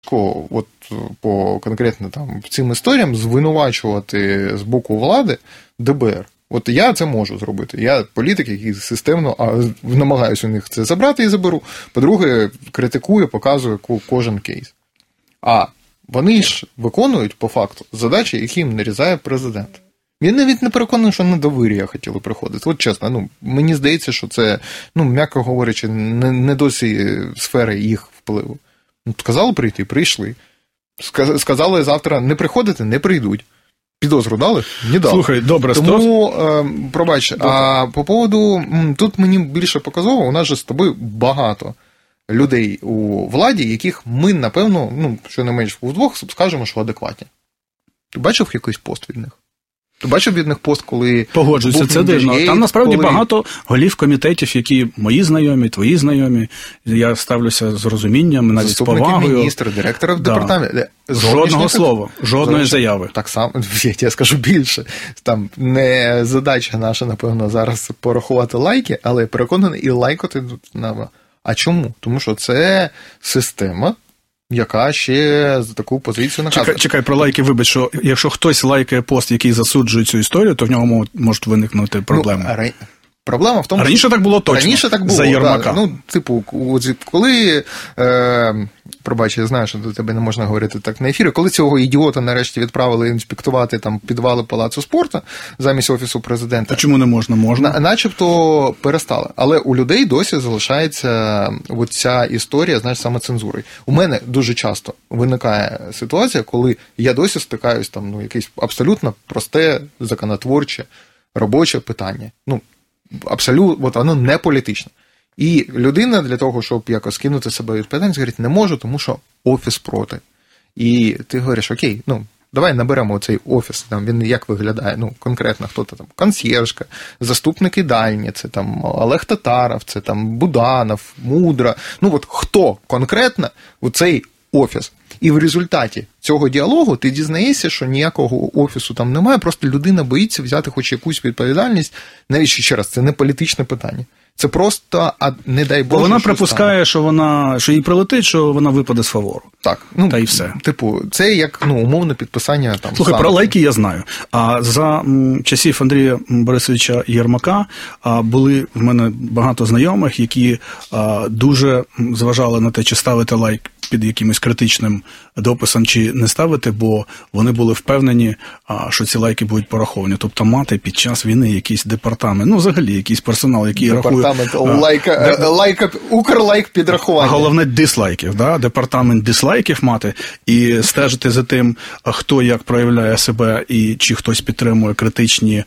от по конкретно там цим історіям звинувачувати з боку влади ДБР. От я це можу зробити. Я політик, який системно намагаюся у них це забрати і заберу. По-друге, критикую, показую кожен кейс. А вони ж виконують, по факту, задачі, які їм нарізає президент. Я навіть не переконаний, що на довір'я хотіли приходити. От чесно, мені здається, що це, м'яко говорячи, не досі сфери їх впливу. Сказали прийти, прийшли. Сказали завтра не приходити, не прийдуть. Підозру дали? Не дали. Слухай, добре. Тому, пробач, а по поводу, тут мені більше показово, у нас же з тобою багато людей у владі, яких ми, напевно, щонайменш вдвох скажемо, що адекватні. Ти бачив якийсь пост від них? Ти бачив від них пост, коли... Погоджуюся, це дивно. Там насправді багато голів комітетів, які мої знайомі, твої знайомі. Я ставлюся з розумінням, навіть з повагою. Заступники міністра, директора департаменту. Жодного слова, жодної заяви. Так само, я тебе скажу більше. Там не задача наша, напевно, зараз порахувати лайки, але переконаний і лайкати нам. А чому? Тому що це система, яка ще за таку позицію наказує. Чекай, про лайки, вибач, що якщо хтось лайкає пост, який засуджує цю історію, то в ньому можуть виникнути проблеми. Проблема в тому, раніше так було точно. Раніше так було, за Єрмака. Коли, пробач, я знаю, що до тебе не можна говорити так на ефірі, коли цього ідіота нарешті відправили інспектувати там підвали Палацу спорту замість Офісу президента. А чому не можна? Можна. Начебто перестали. Але у людей досі залишається ця історія, знаєш, саме цензури. У мене дуже часто виникає ситуація, коли я досі стикаюсь там, якесь абсолютно просте, законотворче, робоче питання. Абсолютно, воно не політичне. І людина для того, щоб якось скинути себе відповідальність, говорить, не можу, тому що офіс проти. І ти говориш, окей, давай наберемо цей офіс, там він як виглядає, конкретно хто-то там, консьєржка, заступник ідальні, це там Олег Татаров, це там Буданов, Мудра, хто конкретно цей офіс. І в результаті цього діалогу ти дізнаєшся, що ніякого офісу там немає, просто людина боїться взяти хоч якусь відповідальність. Навіть ще раз, це не політичне питання. Це просто, не дай Боже, вона припускає, що їй прилетить, що вона випаде з фавору. Так. Та й все. Це як, умовне підписання там. Слухай, про лайки я знаю. А за часів Андрія Борисовича Єрмака були в мене багато знайомих, які дуже зважали на те, чи ставити лайк під якимось критичним дописом чи не ставити, бо вони були впевнені, що ці лайки будуть пораховані. Тобто мати під час війни якийсь департамент, взагалі якийсь персонал, який рахує... Департамент Укрлайк підрахування. Головне дислайків, департамент дислайків мати і стежити за тим, хто як проявляє себе і чи хтось підтримує критичні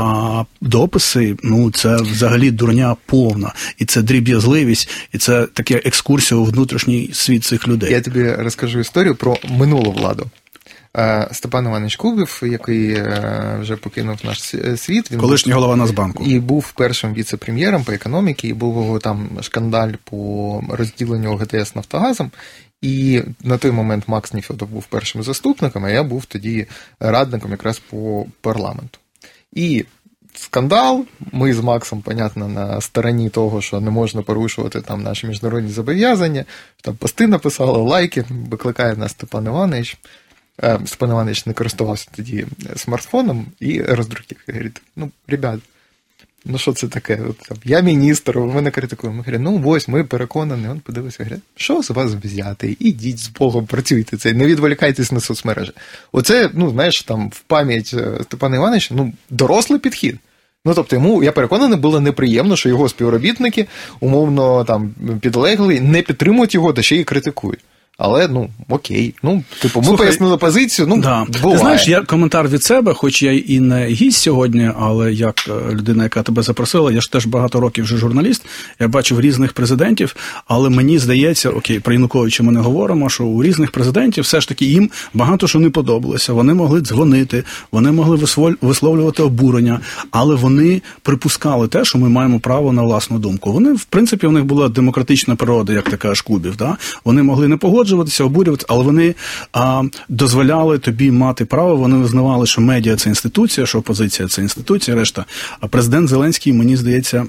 дописи, це взагалі дурня повна. І це дріб'язливість, і це таке екскурсія у внутрішній світ цих людей. Я тобі розкажу історію про минулу владу. Степан Іванович Кубів, який вже покинув наш світ. Колишній голова Нацбанку. І був першим віце-прем'єром по економіці, і був там шкандаль по розділенню ГТС Нафтогазом. І на той момент Макс Нефьодов був першим заступником, а я був тоді радником якраз по парламенту. І скандал, ми з Максом, понятно, на стороні того, що не можна порушувати там наші міжнародні зобов'язання, там пости написали, лайки, викликає нас Степан Іванович. Степан Іванович не користувався тоді смартфоном і роздруків. Говорить, ребят, що це таке? Я міністр, ви мене критикуємо. Ми говоримо, ми переконані. Він подивився, говорить, що з вас взяти? Ідіть з Богом, працюйте, не відволікайтесь на соцмережі. Оце, там в пам'ять Степана Івановича, дорослий підхід. Тобто йому, я переконаний, було неприємно, що його співробітники, умовно, підлеглі, не підтримують його, та ще й критикують. Але, окей. Ми пояснили позицію, буває. Ти знаєш, я коментар від себе, хоч я і не гість сьогодні, але як людина, яка тебе запросила, я ж теж багато років вже журналіст, я бачив різних президентів, але мені здається, про Януковича ми не говоримо, що у різних президентів все ж таки їм багато що не подобалося. Вони могли дзвонити, вони могли висловлювати обурення, але вони припускали те, що ми маємо право на власну думку. Вони, в принципі, у них була демократична природа, як ти кажеш, Кубів. Вони могли не погоджуватися, обурюватися, але вони дозволяли тобі мати право, вони визнавали, що медіа – це інституція, що опозиція – це інституція, решта. А президент Зеленський, мені здається,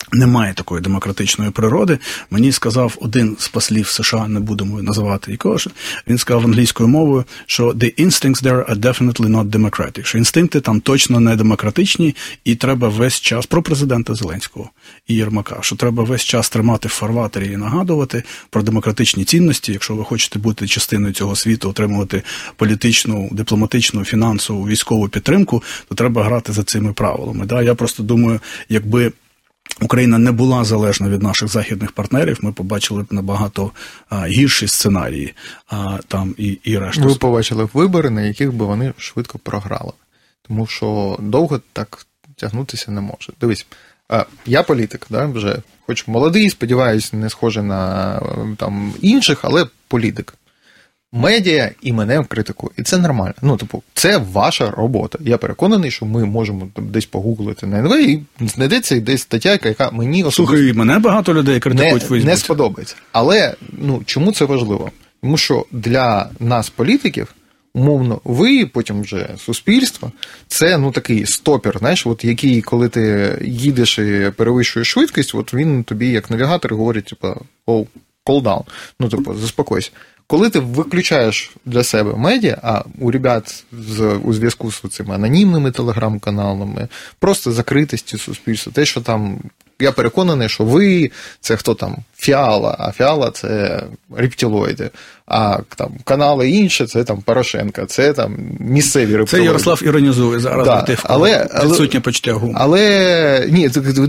Немає такої демократичної природи. Мені сказав один з послів США, не будемо називати якого ж, він сказав англійською мовою, що the instincts there are definitely not democratic, що інстинкти там точно не демократичні, і треба весь час, про президента Зеленського і Єрмака, що треба весь час тримати в фарватері і нагадувати про демократичні цінності, якщо ви хочете бути частиною цього світу, отримувати політичну, дипломатичну, фінансову, військову підтримку, то треба грати за цими правилами. Да? Я просто думаю, якби Україна не була залежна від наших західних партнерів, ми побачили б набагато гірші сценарії там і решту. Ви побачили вибори, на яких би вони швидко програли. Тому що довго так тягнутися не може. Дивись, я політик, да, вже хоч молодий, сподіваюся, не схожий на там інших, але політик. Медіа і мене критикує. І це нормально. Ну, типу, це ваша робота. Я переконаний, що ми можемо десь погуглити на НВ і знайдеться десь стаття, яка мені особисто... Слухай, мене багато людей критикують в Фейсбуці. Не сподобається. Але, чому це важливо? Тому що для нас, політиків, умовно, ви, потім вже суспільство, це, такий стопер, знаєш, от який, коли ти їдеш і перевищуєш швидкість, от він тобі, як навігатор, говорить, типу, cool down, заспокойся. Коли ти виключаєш для себе медіа, а у ребят у зв'язку з цими анонімними телеграм-каналами, просто закритості суспільства, те, що там, я переконаний, що ви, це хто там, Фіала, а Фіала це рептилоїди, а там канали інші, це там Порошенка, це там місцеві рептилоїди. Це Ярослав іронізує зараз, да, але відсутнє почуття гумору. Але, ні,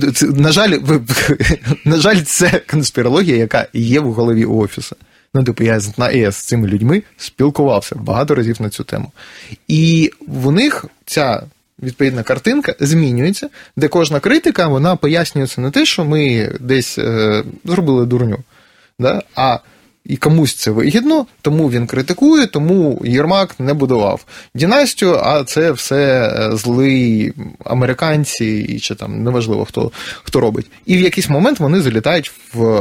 на жаль, це конспірологія, яка є в голові у Офісу. Я з цими людьми спілкувався багато разів на цю тему. І в них ця відповідна картинка змінюється, де кожна критика, вона пояснюється не те, що ми десь зробили дурню, да? А і комусь це вигідно, тому він критикує, тому Єрмак не будував династію, а це все злі американці, чи там неважливо, хто робить. І в якийсь момент вони залітають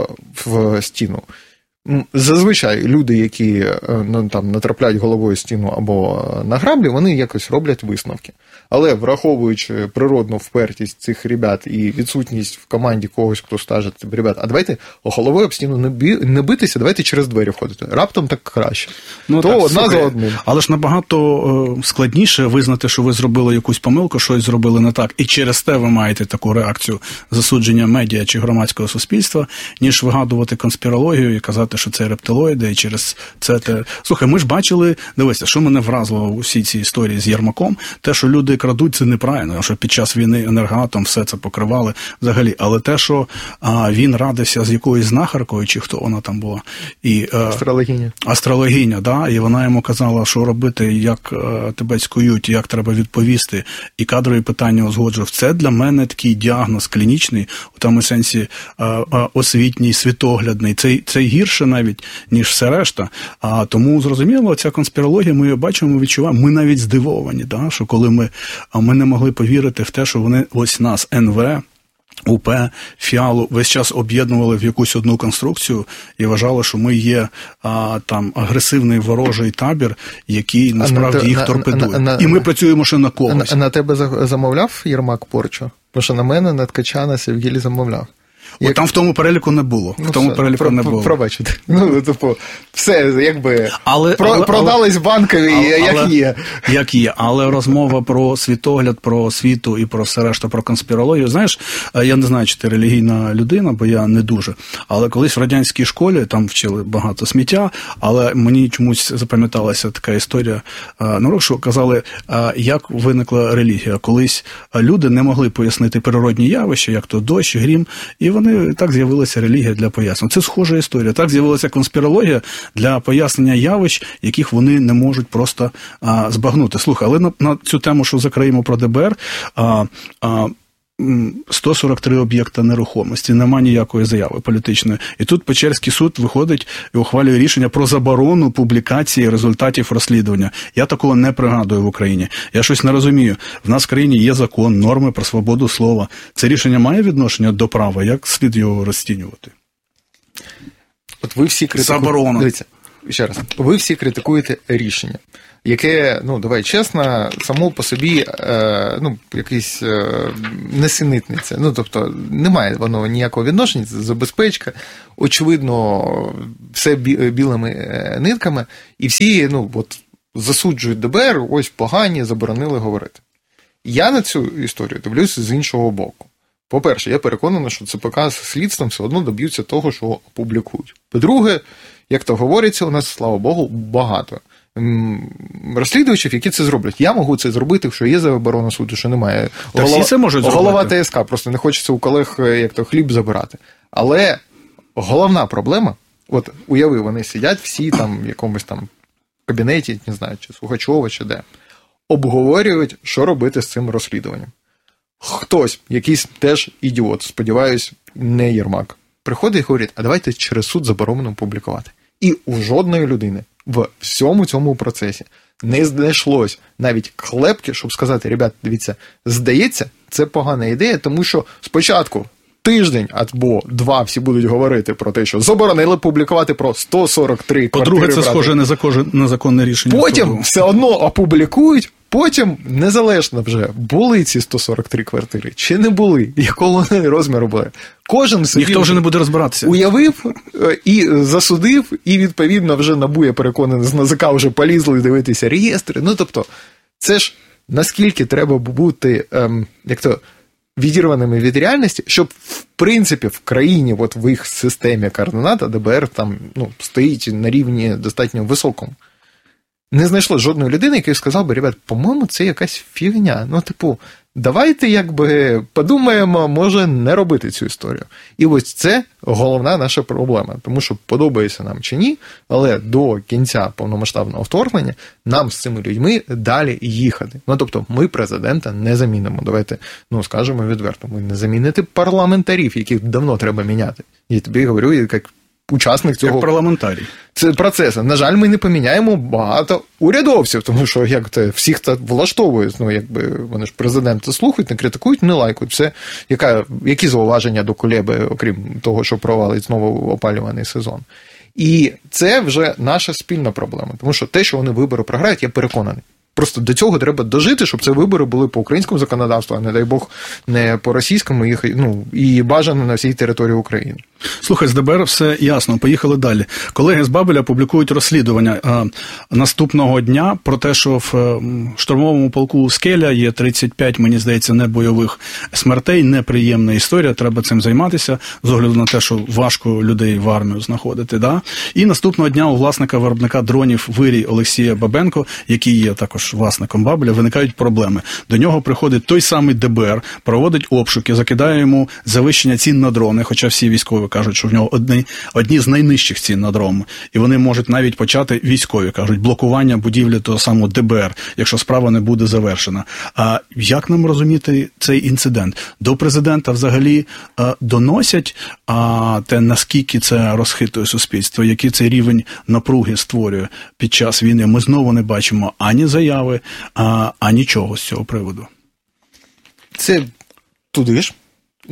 в стіну. Зазвичай люди, які там натрапляють головою стіну або на граблі, вони якось роблять висновки. Але враховуючи природну впертість цих ребят і відсутність в команді когось, хто скаже, ребят, а давайте головою об стіну не битися, давайте через двері входити. Раптом так краще. То так, одна за одним. Але ж набагато складніше визнати, що ви зробили якусь помилку, щось зробили не так, і через те ви маєте таку реакцію засудження медіа чи громадського суспільства, ніж вигадувати конспірологію і казати, що це рептилоїди, і через це те... Слухай, ми ж бачили, дивися, що мене вразило у всій цій історії з Єрмаком, те, що люди крадуть, це неправильно, що під час війни Енергоатом все це покривали взагалі, але те, що він радився з якоюсь знахаркою, чи хто вона там була, і астрологиня, да, і вона йому казала, що робити, як тебе цькують, як треба відповісти, і кадрові питання узгоджував. Це для мене такий діагноз клінічний, у тому сенсі освітній, світоглядний, це гірше навіть, ніж все решта. Тому, зрозуміло, ця конспірологія, ми її бачимо, відчуваємо, ми навіть здивовані, да, що коли ми не могли повірити в те, що вони ось нас, НВ, УП, Фіалу, весь час об'єднували в якусь одну конструкцію і вважали, що ми є там агресивний ворожий табір, який насправді їх торпедує. І ми працюємо ще на когось. На тебе замовляв Єрмак порчу? Тому що на мене, на Ткачана, Севгілі замовляв. От там в тому переліку не було. Пробачте. Все, якби, продались банкові, як є. Як є, але розмова про світогляд, про освіту і про все решта, про конспірологію. Знаєш, я не знаю, чи ти релігійна людина, бо я не дуже. Але колись в радянській школі, там вчили багато сміття, але мені чомусь запам'яталася така історія, що казали, як виникла релігія. Колись люди не могли пояснити природні явища, як то дощ, грім, і вони так з'явилася релігія для пояснення. Це схожа історія. Так з'явилася конспірологія для пояснення явищ, яких вони не можуть просто збагнути. Слухай, але на цю тему, що закриємо про ДБР, 143 об'єкта нерухомості, нема ніякої заяви політичної. І тут Печерський суд виходить і ухвалює рішення про заборону публікації результатів розслідування. Я такого не пригадую в Україні. Я щось не розумію. В нас в країні є закон, норми про свободу слова. Це рішення має відношення до права? Як слід його розцінювати? От ви всі Заборона. Дивіться, ще раз, ви всі критикуєте рішення, яке, давай чесно, само по собі, якийсь несенітниця. Тобто, немає воно ніякого відношення, це забезпечка, очевидно, все білими нитками, і всі, засуджують ДБР, ось погані, заборонили говорити. Я на цю історію дивлюся з іншого боку. По-перше, я переконаний, що ЦПК з слідством все одно доб'ються того, що опублікують. По-друге, як то говориться, у нас, слава Богу, багато розслідувачів, які це зроблять. Я можу це зробити, що є заборона суду, що немає. Всі це можуть зробити. Голова ТСК, просто не хочеться у колег хліб забирати. Але головна проблема, от уяви, вони сидять всі там в якомусь там кабінеті, не знаю, чи Сухачова, чи де, обговорюють, що робити з цим розслідуванням. Хтось, якийсь теж ідіот, сподіваюсь, не Єрмак, приходить і говорить, а давайте через суд заборонено публікувати. І у жодної людини в всьому цьому процесі не знайшлось навіть клепки, щоб сказати, ребят, дивіться, здається, це погана ідея, тому що спочатку тиждень або два всі будуть говорити про те, що заборонили публікувати про 143 квартири. По-друге, це схоже незаконне рішення. Потім все одно опублікують, потім незалежно вже, були ці 143 квартири, чи не були, якого розміру були. Кожен собі ніхто вже не буде розбиратися. Уявив і засудив, і відповідно вже НАБУ, я переконаний, з НАЗК вже полізли дивитися реєстри. Тобто, це ж наскільки треба бути, відірваними від реальності, щоб, в принципі, в країні, от в їх системі координат, ДБР там, стоїть на рівні достатньо високому. Не знайшло жодної людини, яка сказала би, ребят, по-моєму, це якась фігня. Давайте, подумаємо, може не робити цю історію. І ось це головна наша проблема. Тому що подобається нам чи ні, але до кінця повномасштабного вторгнення нам з цими людьми далі їхати. Тобто, ми президента не замінимо. Давайте, скажемо відверто, ми не замінити парламентарів, яких давно треба міняти. Я тобі говорю, як учасник цього... Як парламентарій. Це процесу. На жаль, ми не поміняємо багато урядовців, тому що всіх це влаштовує. Вони ж президента слухають, не критикують, не лайкають. Все, які зауваження до Кулеби, окрім того, що провалить знову опалювальний сезон. І це вже наша спільна проблема. Тому що те, що вони вибори програють, я переконаний. Просто до цього треба дожити, щоб ці вибори були по українському законодавству, а не дай Бог, не по російському, і бажано на всій території України. Слухай, з ДБР все ясно, поїхали далі. Колеги з Бабеля публікують розслідування наступного дня про те, що в штурмовому полку «Скеля» є 35, мені здається, небойових смертей, неприємна історія, треба цим займатися, з огляду на те, що важко людей в армію знаходити. Да? І наступного дня у власника виробника дронів «Вирій» Олексія Бабенко, який є також власником Бабеля, виникають проблеми. До нього приходить той самий ДБР, проводить обшуки, закидає йому завищення цін на дрони, хоча всі військові кажуть, що в нього одні з найнижчих цін на дрони. І вони можуть навіть почати, військові кажуть, блокування будівлі того самого ДБР, якщо справа не буде завершена. А як нам розуміти цей інцидент? До президента взагалі доносять те, наскільки це розхитує суспільство, який цей рівень напруги створює під час війни. Ми знову не бачимо ані заяви, ані нічого з цього приводу. Це туди ж.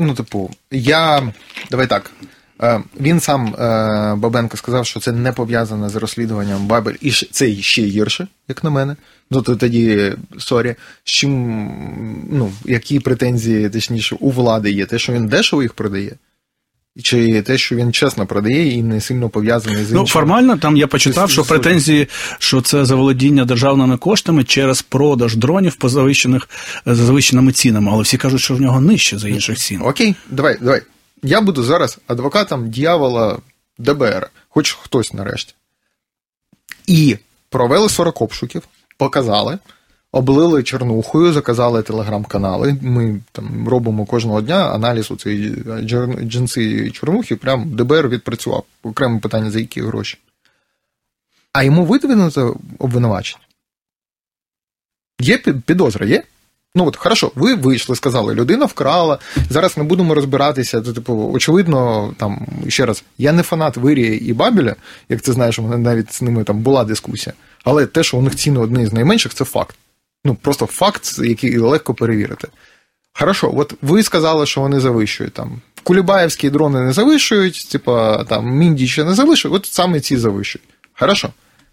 Давай так. Він сам, Бабенко, сказав, що це не пов'язано з розслідуванням Бабель, і це ще гірше, як на мене. Тоді, сорі, з чим, які претензії, точніше, у влади є? Те, що він дешево їх продає? Чи те, що він чесно продає і не сильно пов'язаний з іншим? Формально, там я почитав, що претензії, що це заволодіння державними коштами через продаж дронів по завищеними цінами, але всі кажуть, що в нього нижче за інших цін. Окей, давай. Я буду зараз адвокатом дьявола ДБР, хоч хтось нарешті. І провели 40 обшуків, показали, облили чернухою, заказали телеграм-канали. Ми там робимо кожного дня аналіз у цієї джинси чернухи, прям ДБР відпрацював. Окреме питання, за які гроші. А йому видвинуто обвинувачення. Є підозра, є? Хорошо, ви вийшли, сказали, людина вкрала, зараз не будемо розбиратися, очевидно, ще раз, я не фанат Вирія і Бабеля, як ти знаєш, у мене навіть з ними була дискусія, але те, що у них ціни одні з найменших, це факт. Просто факт, який легко перевірити. Хорошо, от ви сказали, що вони завищують, Кулібаєвські дрони не завищують, Міндічі не завищують, от саме ці завищують. Хорошо.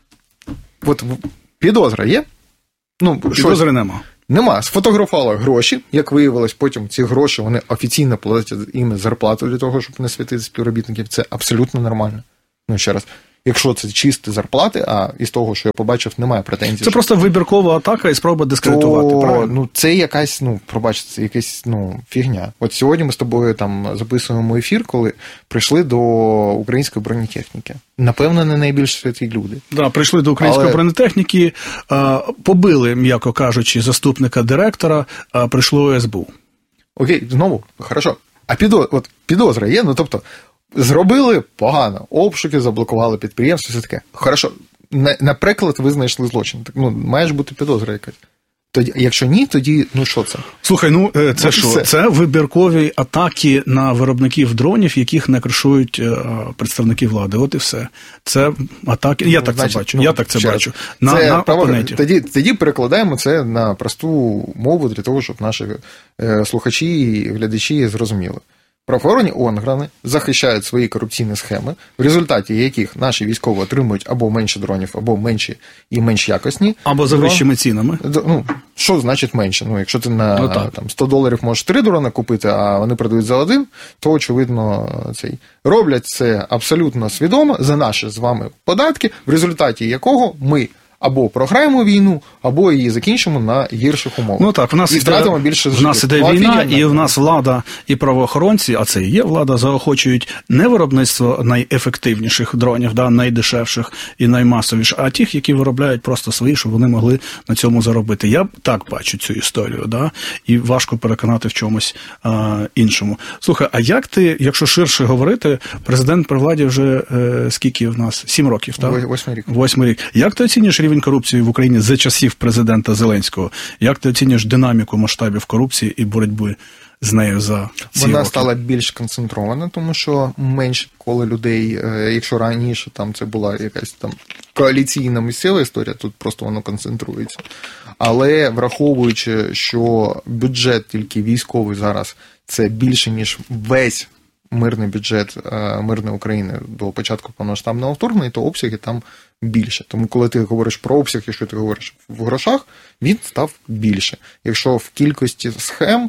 От підозра є? Ну, підозри нема. Нема. Сфотографували гроші, як виявилось, потім ці гроші, вони офіційно платять їм зарплату для того, щоб не світити співробітників. Це абсолютно нормально. Ну, ще раз. Якщо це чисті зарплати, а із того, що я побачив, немає претензій. Це просто вибіркова атака і спроба дискредитувати, правильно? Ну, це якась, пробачте, це якась, фігня. От сьогодні ми з тобою там записуємо ефір, коли прийшли до української бронетехніки. Напевно, не найбільш святі люди. Да, прийшли до української бронетехніки, побили, м'яко кажучи, заступника директора, прийшло СБУ. Окей, знову, хорошо. А підозра є? Ну, тобто, зробили погано, обшуки, заблокували підприємство, все таке. Хорошо, наприклад, ви знайшли злочин. Так, має ж бути підозра якась. Тоді, якщо ні, тоді, що це? Слухай, це що? Це вибіркові атаки на виробників дронів, яких не кришують представники влади. От і все. Це атаки, я так це бачу. На опонентів. Тоді перекладаємо це на просту мову для того, щоб наші слухачі і глядачі зрозуміли. Правоохоронні органи захищають свої корупційні схеми, в результаті яких наші військові отримують або менше дронів, або менші і менш якісні. Або за вищими цінами. Що значить менше? Якщо ти на $100 можеш 3 дрона купити, а вони продають за 1, то, очевидно, роблять це абсолютно свідомо за наші з вами податки, в результаті якого ми або програємо війну, або її закінчимо на гірших умовах. В нас іде війна, і в нас влада і правоохоронці, а це і є влада, заохочують не виробництво найефективніших дронів, найдешевших і наймасовіших, а тих, які виробляють просто свої, щоб вони могли на цьому заробити. Я так бачу цю історію, і важко переконати в чомусь іншому. Слухай, а як ти, якщо ширше говорити, президент при владі вже скільки в нас? 7 років, так? 8 рік. 8 рік. Як ти оцінюєш рівень корупції в Україні за часів президента Зеленського? Як ти оцінюєш динаміку масштабів корупції і боротьби з нею за ці роки? Вона стала більш концентрована, тому що менше коло людей, якщо раніше там це була якась там коаліційна місцева історія, тут просто воно концентрується. Але враховуючи, що бюджет тільки військовий зараз це більше, ніж весь мирний бюджет мирної України до початку повномасштабного вторгнення, то обсяги там більше. Тому коли ти говориш про обсяг, якщо ти говориш в грошах, він став більше. Якщо в кількості схем,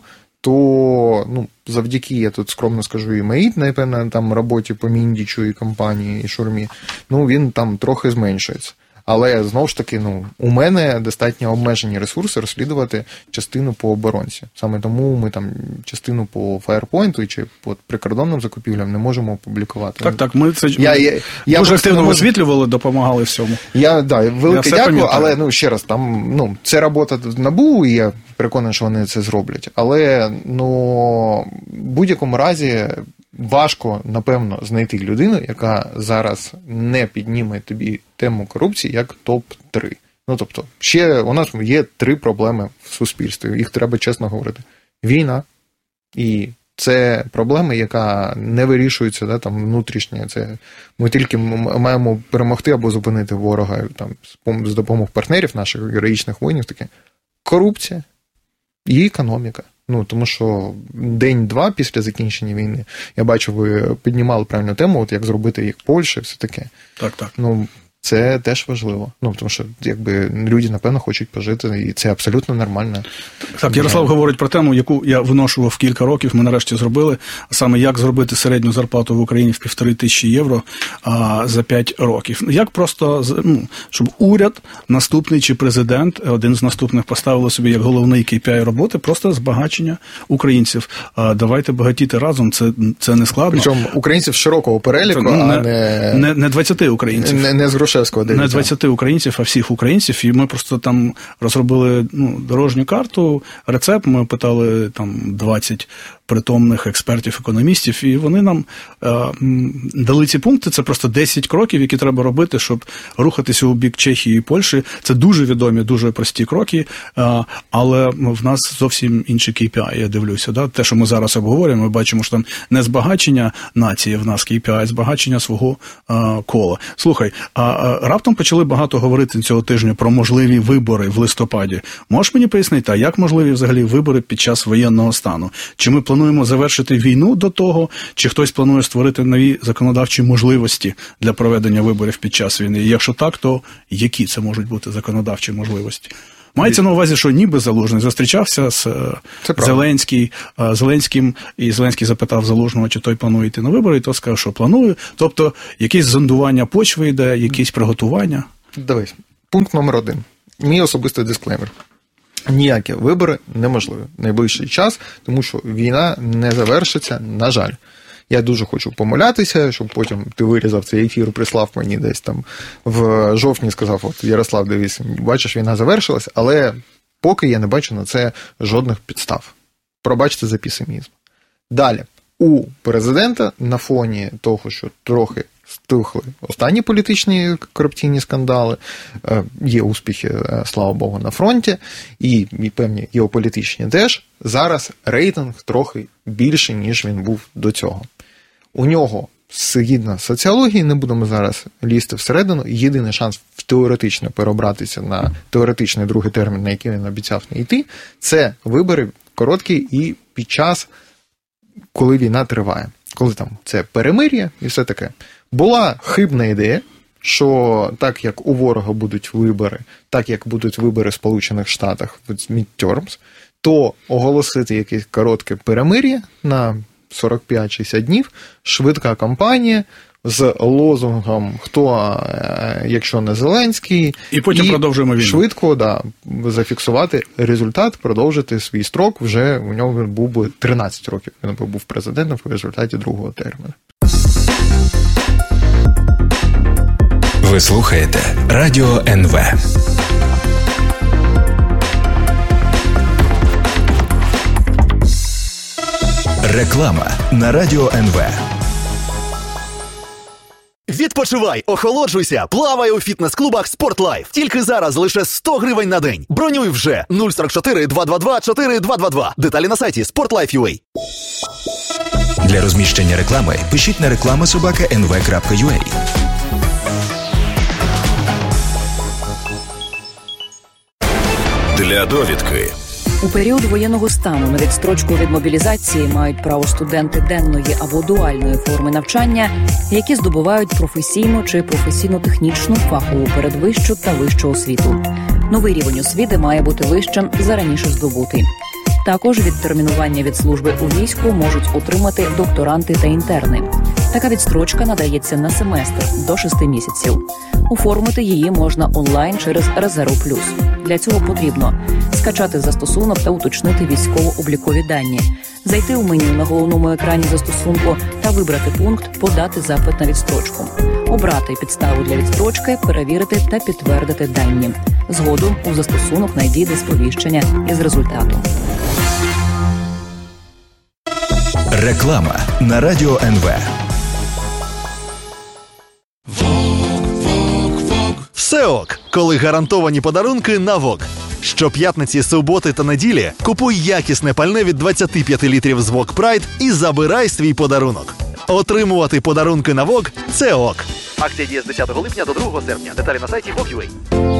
то завдяки, я тут скромно скажу, і моїй, напевно, там роботі по Міндічу і компанії, і Шурмі, він там трохи зменшується. Але, знову ж таки, у мене достатньо обмежені ресурси розслідувати частину по оборонці. Саме тому ми там частину по Фаєрпойнту чи по прикордонним закупівлям не можемо опублікувати. Так, ми це дуже активно висвітлювали, допомагали всьому. Велике дякую, але, ще раз, там, це робота НАБУ, і я переконаний, що вони це зроблять. Але, в будь-якому разі, важко, напевно, знайти людину, яка зараз не підніме тобі тему корупції як топ-3. Тобто, ще у нас є 3 проблеми в суспільстві, їх треба чесно говорити. Війна, і це проблема, яка не вирішується там внутрішньо. Це ми тільки маємо перемогти або зупинити ворога там, з допомогою партнерів наших героїчних воїнів, таке. Корупція і економіка. Тому що день-два після закінчення війни, я бачу, ви піднімали правильну тему, як зробити як Польща, все таке. Так. Це теж важливо. Тому що, люди, напевно, хочуть пожити, і це абсолютно нормально. Так, Ярослав говорить про тему, яку я виношував кілька років, ми нарешті зробили, а саме, як зробити середню зарплату в Україні в 1500 євро за 5 років. Як просто, щоб уряд, наступний чи президент, один з наступних поставили собі як головний KPI роботи, просто збагачення українців. Давайте багатіти разом, це не складно. Причому українців широкого переліку, не 20 українців. Не з Грушевського. Не 20 українців, а всіх українців. І ми просто там розробили дорожню карту, рецепт, ми питали там 20 притомних експертів-економістів, і вони нам дали ці пункти. Це просто 10 кроків, які треба робити, щоб рухатися у бік Чехії і Польщі. Це дуже відомі, дуже прості кроки, але в нас зовсім інші KPI, я дивлюся. Да? Те, що ми зараз обговорюємо, ми бачимо, що там не збагачення нації в нас KPI, а збагачення свого кола. Слухай, А раптом почали багато говорити цього тижня про можливі вибори в листопаді. Можеш мені пояснити, а як можливі взагалі вибори під час воєнного стану? Чи ми плануємо завершити війну до того, чи хтось планує створити нові законодавчі можливості для проведення виборів під час війни? І якщо так, то які це можуть бути законодавчі можливості? Мається на увазі, що ніби Залужний зустрічався з Зеленським, і Зеленський запитав Залужного, чи той планує йти на вибори, і той сказав, що планує. Тобто, якесь зондування почви йде, якісь приготування. Дивись, пункт номер 1. Мій особистий дисклеймер. Ніякі вибори неможливі в найближчий час, тому що війна не завершиться, на жаль. Я дуже хочу помилятися, щоб потім ти вирізав цей ефір, прислав мені десь там в жовтні, сказав, от Ярослав, дивись, бачиш, війна завершилась, але поки я не бачу на це жодних підстав. Пробачте за песимізм. Далі, у президента на фоні того, що трохи стихли останні політичні корупційні скандали, є успіхи, слава Богу, на фронті, і певні геополітичні теж, зараз рейтинг трохи більший, ніж він був до цього. У нього, згідно соціології, не будемо зараз лізти всередину, єдиний шанс теоретично переобратися на теоретичний другий термін, на який він обіцяв не йти, це вибори короткі і під час, коли війна триває. Коли там це перемир'я і все таке. Була хибна ідея, що так як у ворога будуть вибори, так як будуть вибори в Сполучених Штатах, midterms, то оголосити якесь коротке перемир'я на 45-60 днів, швидка кампанія з лозунгом «Хто, якщо не Зеленський?» І потім продовжуємо війну. Швидко, зафіксувати результат, продовжити свій строк. Вже у нього був би 13 років, він був президентом в результаті другого терміну. Ви слухаєте Радіо НВ. Реклама на Радіо НВ. Відпочивай, охолоджуйся, плавай у фітнес-клубах «Спортлайф». Тільки зараз лише 100 гривень на день. Бронюй вже 044 222 4222. Деталі на сайті sportlife.ua. Для розміщення реклами пишіть на reklama@nv.ua. Для довідки. У період воєнного стану на відстрочку від мобілізації мають право студенти денної або дуальної форми навчання, які здобувають професійну чи професійно-технічну фахову передвищу та вищу освіту. Новий рівень освіти має бути вищим за раніше здобутий. Також відтермінування від служби у війську можуть отримати докторанти та інтерни. Така відстрочка надається на семестр до 6 місяців. Оформити її можна онлайн через Резерв Плюс. Для цього потрібно скачати застосунок та уточнити військово-облікові дані, зайти у меню на головному екрані застосунку та вибрати пункт «Подати запит на відстрочку», обрати підставу для відстрочки, перевірити та підтвердити дані. Згодом у застосунок надійде сповіщення із результатом. Реклама на Радіо НВ. Все ок, коли гарантовані подарунки на ВОК. Щоп'ятниці, суботи та неділі купуй якісне пальне від 25 літрів з ВОК Прайд і забирай свій подарунок. Отримувати подарунки на ВОК – це ок. Акція діє з 10 липня до 2 серпня. Деталі на сайті VOK.ua.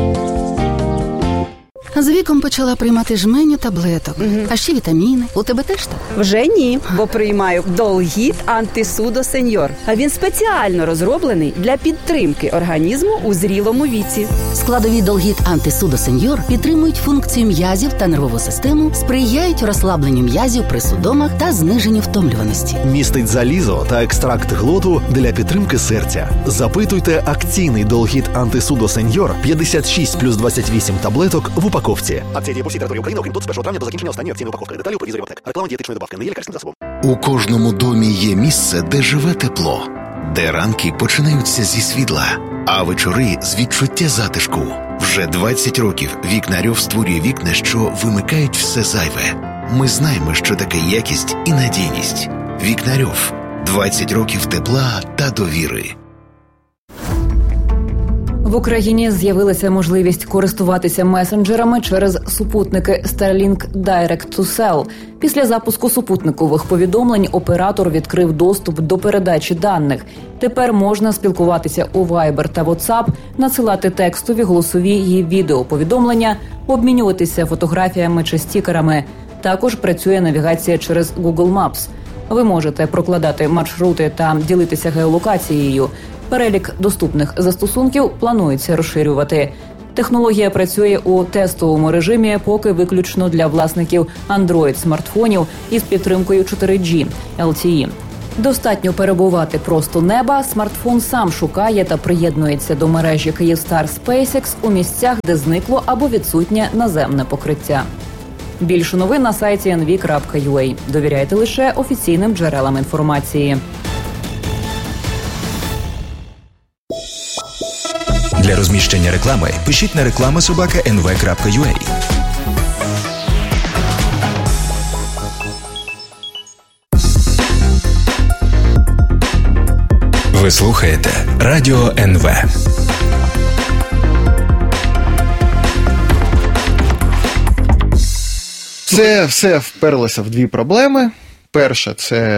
З віком почала приймати жменю таблеток. А ще вітаміни. У тебе теж так? Вже ні, бо приймаю Долгіт Антисудо Сеньор. А він спеціально розроблений для підтримки організму у зрілому віці. Складові Долгіт Антисудо Сеньор підтримують функцію м'язів та нервову систему, сприяють розслабленню м'язів при судомах та зниженню втомлюваності. Містить залізо та екстракт глоту для підтримки серця. Запитуйте акційний Долгіт Антисудо Сеньор 56 плюс 28 таблеток в упаковці. Акція діє по всій території України, окрім тут з 1 травня до закінчення останньої акційної упаковки. Деталі у провізорі аптек. Реклама дієтичної добавки не є лікарським засобом. У кожному домі є місце, де живе тепло, де ранки починаються зі світла, а вечори з відчуття затишку. Вже 20 років Вікнарьов створює вікна, що вимикають все зайве. Ми знаємо, що таке якість і надійність. Вікнарьов. 20 років тепла та довіри. В Україні з'явилася можливість користуватися месенджерами через супутники Starlink Direct to Cell. Після запуску супутникових повідомлень оператор відкрив доступ до передачі даних. Тепер можна спілкуватися у Viber та WhatsApp, надсилати текстові, голосові і відеоповідомлення, обмінюватися фотографіями чи стікерами. Також працює навігація через Google Maps. Ви можете прокладати маршрути та ділитися геолокацією. Перелік доступних застосунків планується розширювати. Технологія працює у тестовому режимі, поки виключно для власників Android-смартфонів із підтримкою 4G LTE. Достатньо перебувати просто неба, смартфон сам шукає та приєднується до мережі Kyivstar SpaceX у місцях, де зникло або відсутнє наземне покриття. Більше новин на сайті nv.ua. Довіряйте лише офіційним джерелам інформації. Для розміщення реклами пишіть на reklama@nv.ua. Ви слухаєте Радіо НВ. Це все вперлося в дві проблеми. Перше,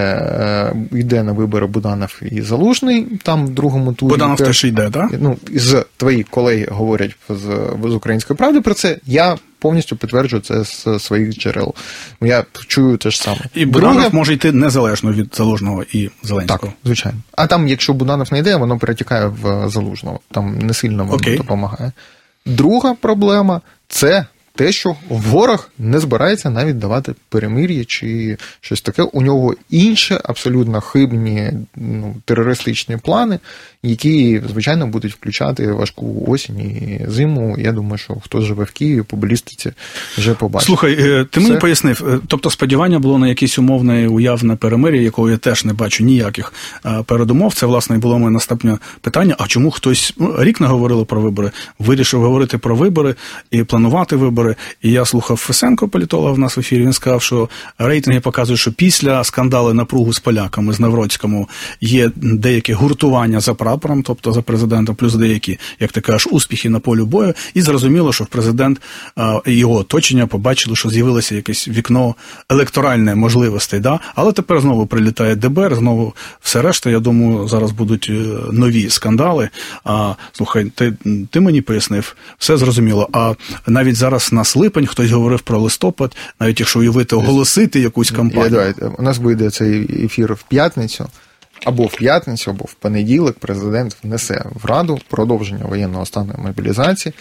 це йде на вибори Буданов і Залужний, там в другому турі. Буданов теж йде, так? Ну, з твої колеги говорять з «Української правди» про це. Я повністю підтверджую це з своїх джерел. Я чую те ж саме. І Буданов може йти незалежно від Залужного і Зеленського. Так, звичайно. А там, якщо Буданов не йде, воно перетікає в Залужного. Там не сильно воно допомагає. Друга проблема – це те, що ворог не збирається навіть давати перемир'я чи щось таке. У нього інші абсолютно хибні терористичні плани, які, звичайно, будуть включати важку осінь і зиму. Я думаю, що хто живе в Києві, по балістиці вже побачить. Слухай, ти мені пояснив, тобто сподівання було на якесь умовне уявне перемир'я, якого я теж не бачу ніяких передумов. Це, власне, і було моє наступне питання. А чому хтось рік не говорило про вибори, вирішив говорити про вибори і планувати вибори? І я слухав Фесенко, політолога в нас в ефірі, він сказав, що рейтинги показують, що після скандалу напругу з поляками, з Навроцькому, є деяке гуртування за прапором, тобто за президентом, плюс деякі, як ти кажеш, успіхи на полі бою, і зрозуміло, що президент і його оточення побачили, що з'явилося якесь вікно електоральне можливостей, да? Але тепер знову прилітає ДБР, знову все решта, я думаю, зараз будуть нові скандали. Слухай, ти мені пояснив, все зрозуміло, а навіть зараз нас липень, хтось говорив про листопад, навіть якщо уявити, оголосити якусь кампанію. Давайте, у нас вийде цей ефір в п'ятницю, або в понеділок президент внесе в Раду продовження воєнного стану і мобілізації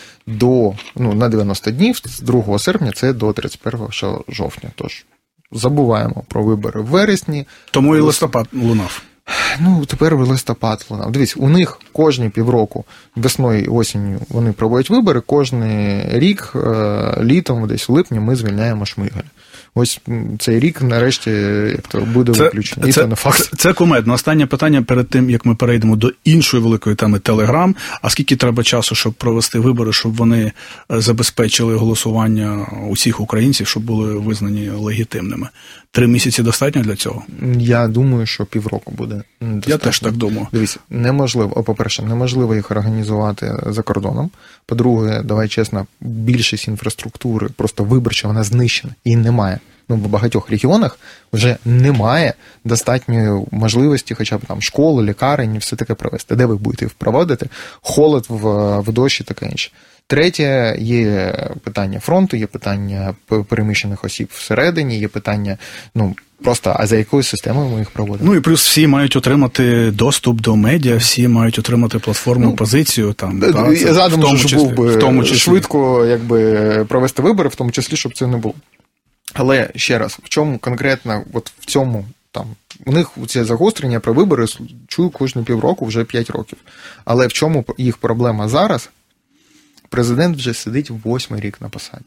на 90 днів, з 2 серпня це до 31 жовтня. Тож забуваємо про вибори в вересні. Тому і листопад лунав. Тепер листопад лунав. Дивіться, у них кожні півроку, весною і осінню, вони проводять вибори, кожен рік, літом, десь в липні, ми звільняємо Шмигаля. Ось цей рік, нарешті, буде виключений. Це не факт. Це кумедно. Останнє питання перед тим, як ми перейдемо до іншої великої теми Телеграм. А скільки треба часу, щоб провести вибори, щоб вони забезпечили голосування усіх українців, щоб були визнані легітимними? 3 місяці достатньо для цього? Я думаю, що півроку буде достатньо. Я теж так думаю. Дивіться, по-перше, неможливо їх організувати за кордоном. По-друге, давай чесно, більшість інфраструктури, просто виборча, вона знищена. Її немає. В багатьох регіонах вже немає достатньої можливості хоча б там школи, лікарень, все таке провести. Де ви будете їх проводити? Холод в дощі, таке інше. Третє, є питання фронту, є питання переміщених осіб всередині, є питання, просто, а за якою системою ми їх проводимо? І плюс всі мають отримати доступ до медіа, всі мають отримати платформу, позицію. Задум ж був би швидко провести вибори, в тому числі, щоб це не було. Але, ще раз, в чому конкретно, в цьому, у них це загострення про вибори, чую кожні півроку, вже 5 років. Але в чому їх проблема зараз? Президент вже сидить 8-й рік на посаді.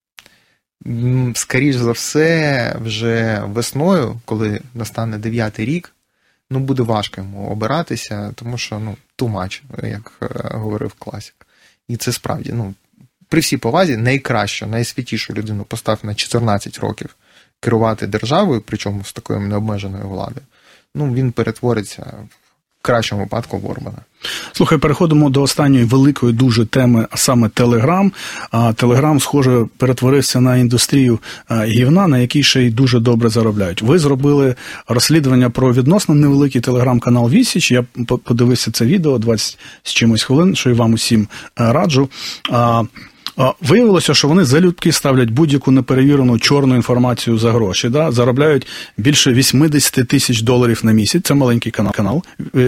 Скоріш за все, вже весною, коли настане 9-й рік, буде важко йому обиратися, тому що, too much, як говорив класик. І це справді, при всій повазі, найкращу, найсвятішу людину постав на 14 років керувати державою, причому з такою необмеженою владою, він перетвориться кращому випадку в Орбана. Слухай, переходимо до останньої великої дуже теми, а саме Телеграм. Телеграм, схоже, перетворився на індустрію гівна, на якій ще й дуже добре заробляють. Ви зробили розслідування про відносно невеликий телеграм-канал «Вісіч». Я подивився це відео, 20 з чимось хвилин, що і вам усім раджу. Виявилося, що вони залюбки ставлять будь-яку неперевірену чорну інформацію за гроші. Да? Заробляють більше $80 000 на місяць. Це маленький канал,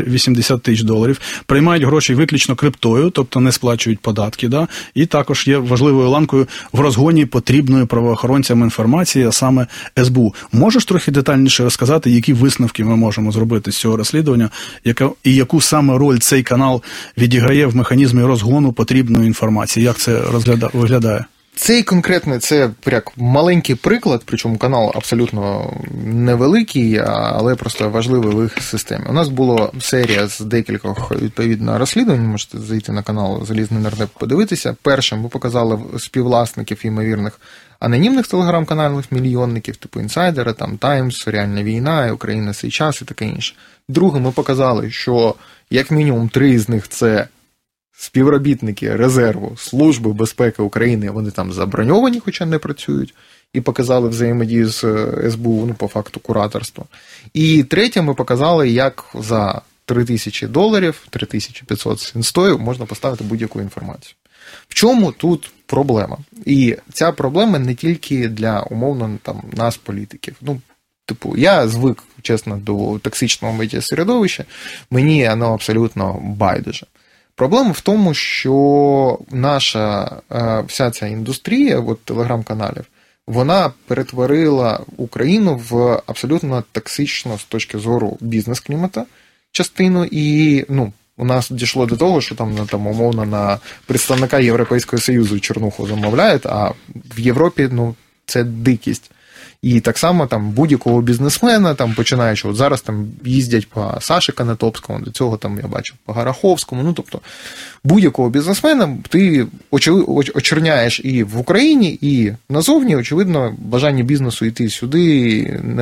$80 000. Приймають гроші виключно криптою, тобто не сплачують податки. Да? І також є важливою ланкою в розгоні потрібної правоохоронцям інформації, а саме СБУ. Можеш трохи детальніше розказати, які висновки ми можемо зробити з цього розслідування, і яку саме роль цей канал відіграє в механізмі розгону потрібної інформації? Як це виглядає? Цей конкретний, це як маленький приклад, причому канал абсолютно невеликий, але просто важливий в їх системі. У нас була серія з декількох, відповідно, розслідувань, можете зайти на канал Залізний нардеп подивитися. Першим ми показали співвласників ймовірних анонімних телеграм-каналів, мільйонників, типу інсайдера, там Таймс, Реальна війна, Україна сей час і таке інше. Другим ми показали, що як мінімум 3 з них це співробітники резерву Служби безпеки України, вони там заброньовані, хоча не працюють, і показали взаємодію з СБУ, ну, по факту кураторства. І третє, ми показали, як за $3000, 3500 з інстою можна поставити будь-яку інформацію. В чому тут проблема? І ця проблема не тільки для, умовно, там, нас, політиків. Ну, типу, я звик, чесно, до токсичного медіасередовища, мені воно абсолютно байдуже. Проблема в тому, що наша вся ця індустрія от, телеграм-каналів, вона перетворила Україну в абсолютно токсичну з точки зору бізнес-клімата частину, і ну, у нас дійшло до того, що там умовно на представника Європейського Союзу чернуху замовляють, а в Європі ну, це дикість. І так само там будь-якого бізнесмена, там починаючи, от зараз там їздять по Саші Канатопському, до цього там я бачив по Гараховському, ну тобто будь-якого бізнесмена ти очерняєш і в Україні, і назовні, очевидно, бажання бізнесу йти сюди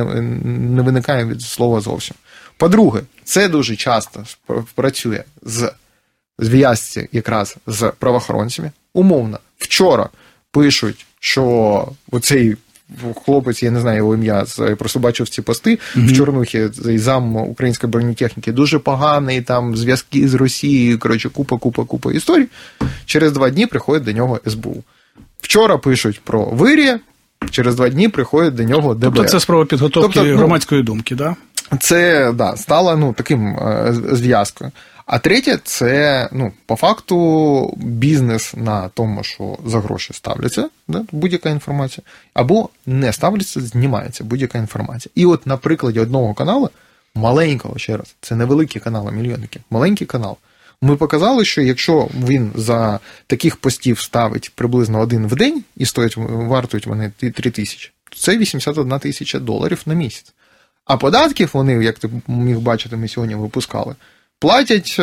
не виникає від слова зовсім. По-друге, це дуже часто працює з зв'язці якраз з правоохоронцями. Умовно, вчора пишуть, що оцей хлопець, я не знаю його ім'я, я просто бачив ці пости в Чорнухі, зам української бронетехніки, дуже поганий, там зв'язки з Росією, коротше, купа історій. Через 2 дні приходить до нього СБУ. Вчора пишуть про Вирія, через 2 дні приходить до нього ДБР. Тобто це спроба підготовки громадської думки, так? Да? Це, да, стало ну, таким зв'язкою. А третє, це, ну, по факту, бізнес на тому, що за гроші ставляться, да, будь-яка інформація, або не ставляться, знімається будь-яка інформація. І от на прикладі одного каналу, маленького, ще раз, це невеликі канали, мільйонники, маленький канал, ми показали, що якщо він за таких постів ставить приблизно 1 в день, і вартують вони 3000, то це $81 000 на місяць. А податків вони, як ти міг бачити, ми сьогодні випускали, платять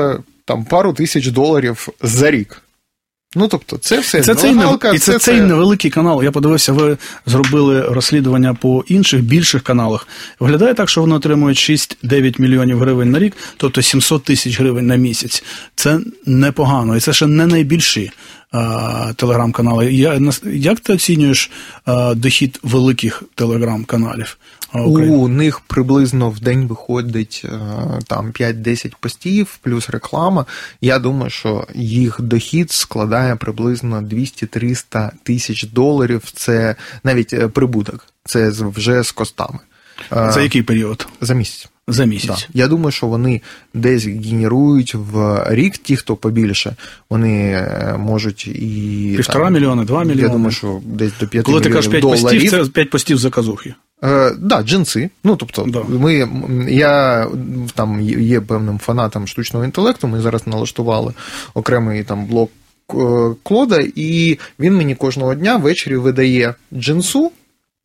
там пару тисяч $1000 за рік. Ну, тобто, це все нелегалка. Цей невеликий канал. Я подивився, ви зробили розслідування по інших, більших каналах. Виглядає так, що вони отримують 6-9 мільйонів гривень на рік, тобто 700 тисяч гривень на місяць. Це непогано. І це ще не найбільші телеграм-канали. Як ти оцінюєш дохід великих телеграм-каналів? У них приблизно в день виходить там 5-10 постів, плюс реклама. Я думаю, що їх дохід складає приблизно $200-300 тисяч. Це навіть прибуток. Це вже з костами. За який період? За місяць. За місяць. Да. Я думаю, що вони десь генерують в рік, ті, хто побільше, вони можуть і... 1,5 мільйона, 2 мільйони. Я думаю, що десь до $5 мільйонів. Коли ти кажеш 5 постів, це 5 постів заказухи. Да, джинси. Ну, тобто, да. Я там є певним фанатом штучного інтелекту, ми зараз налаштували окремий там блок Клода, і він мені кожного дня ввечері видає джинсу,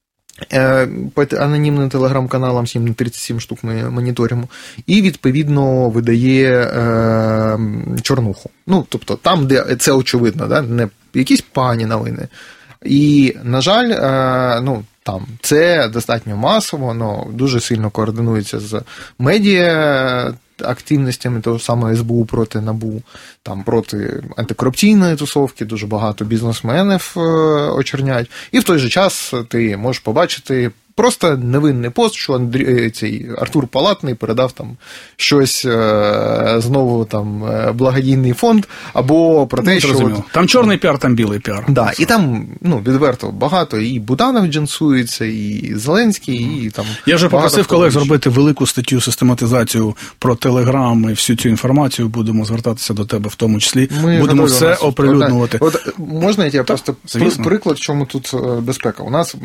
по анонімним телеграм-каналам 7/37 штук ми моніторимо, і, відповідно, видає чорнуху. Ну, тобто, там, де це очевидно, да? Не якісь погані новини. І, на жаль, ну, там. Це достатньо масово, воно дуже сильно координується з медіа активностями того самого СБУ проти НАБУ, там проти антикорупційної тусовки, дуже багато бізнесменів очерняють. І в той же час ти можеш побачити просто невинний пост, що Артур Палатний передав там щось знову там благодійний фонд, або про те, що... Там чорний піар, там білий піар. Да, і там, відверто багато, і Буданов джинсується, і Зеленський, і там... Я вже попросив колег зробити велику статтю, систематизацію про Телеграм і всю цю інформацію, будемо звертатися до тебе в тому числі, будемо все оприлюднювати. От можна я просто приклад, в чому тут безпека? У нас